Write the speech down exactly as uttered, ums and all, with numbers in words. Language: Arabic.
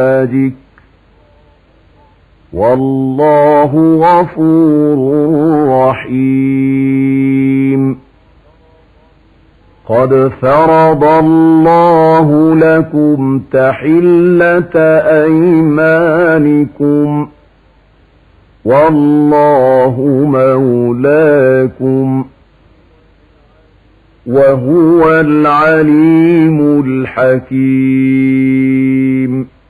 أزواجك والله غفور رحيم. قد فرض الله لكم تحلة أيمانكم والله مولاكم وهو العليم الحكيم.